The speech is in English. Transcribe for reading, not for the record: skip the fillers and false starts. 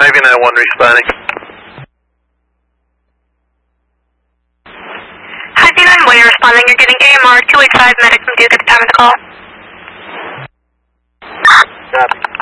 Navy 9-1 responding. Hi, D9-1, you're responding. You're getting AMR 285 medic from Duke at the time of the call. Copy.